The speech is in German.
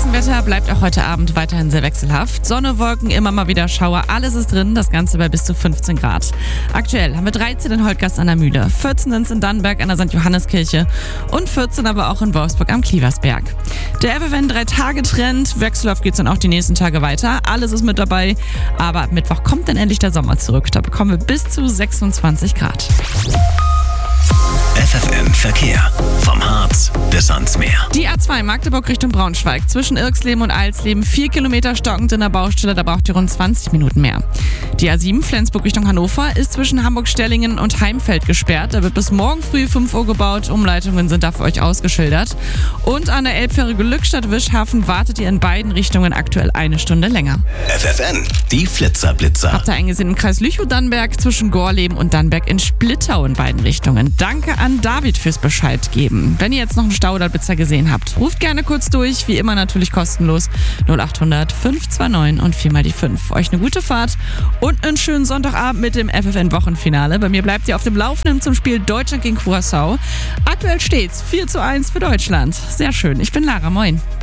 Straßenwetter bleibt auch heute Abend weiterhin sehr wechselhaft. Sonne, Wolken, immer mal wieder Schauer, alles ist drin, das Ganze bei bis zu 15 Grad. Aktuell haben wir 13 in Holtgast an der Mühle, 14 sind es in Dannenberg an der St. Johanneskirche und 14 aber auch in Wolfsburg am Klieversberg. Der FFN 3-Tage-Trend, wechselhaft geht es dann auch die nächsten Tage weiter, alles ist mit dabei, aber ab Mittwoch kommt dann endlich der Sommer zurück, da bekommen wir bis zu 26 Grad. FFN Verkehr. Vom Harz bis ans Meer. Die A2 Magdeburg Richtung Braunschweig. Zwischen Irxleben und Alsleben 4 Kilometer stockend in der Baustelle. Da braucht ihr rund 20 Minuten mehr. Die A7 Flensburg Richtung Hannover ist zwischen Hamburg-Stellingen und Heimfeld gesperrt. Da wird bis morgen früh 5 Uhr gebaut. Umleitungen sind da für euch ausgeschildert. Und an der Elbfähre Glückstadt-Wischhafen wartet ihr in beiden Richtungen aktuell 1 Stunde länger. FFN, die Flitzer-Blitzer. Habt ihr eingesehen im Kreis Lüchow-Dannenberg zwischen Gorleben und Dannenberg in Splittau in beiden Richtungen. Danke an David fürs Bescheid geben. Wenn ihr jetzt noch einen Stau oder Blitzer gesehen habt, ruft gerne kurz durch. Wie immer natürlich kostenlos 0800 529 und 4 mal die 5. Euch eine gute Fahrt und einen schönen Sonntagabend mit dem FFN-Wochenfinale. Bei mir bleibt ihr auf dem Laufenden zum Spiel Deutschland gegen Curaçao. Aktuell steht's 4:1 für Deutschland. Sehr schön. Ich bin Lara. Moin.